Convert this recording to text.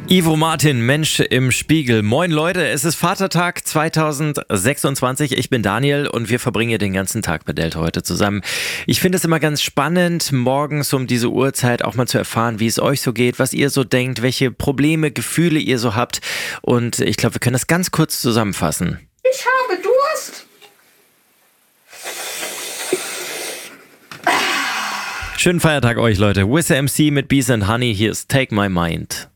Ivo Martin, Mensch im Spiegel. Moin Leute, es ist Vatertag 2026. Ich bin Daniel und wir verbringen hier den ganzen Tag bei Delta heute zusammen. Ich finde es immer ganz spannend, morgens um diese Uhrzeit auch mal zu erfahren, wie es euch so geht, was ihr so denkt, welche Probleme, Gefühle ihr so habt. Und ich glaube, wir können das ganz kurz zusammenfassen. Ich habe Durst. Schönen Feiertag euch, Leute. With MC mit Bees and Honey. Hier ist Take My Mind.